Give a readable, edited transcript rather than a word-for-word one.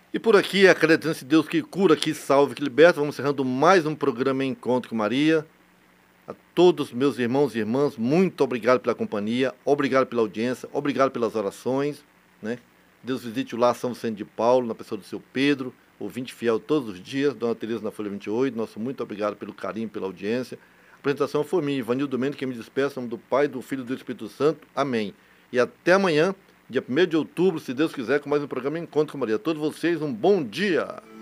E por aqui, acreditando em Deus que cura, que salve, que liberta, vamos encerrando mais um programa Encontro com Maria. A todos meus irmãos e irmãs, muito obrigado pela companhia, obrigado pela audiência, obrigado pelas orações, né? Deus visite o lar São Vicente de Paulo, na pessoa do seu Pedro, ouvinte fiel todos os dias, Dona Teresa na Folha 28, nosso muito obrigado pelo carinho, pela audiência. A apresentação foi minha, Ivanildo Mendes, que me despeça, em nome do Pai, do Filho e do Espírito Santo. Amém. E até amanhã, dia 1º de outubro, se Deus quiser, com mais um programa Encontro com Maria. A todos vocês, um bom dia!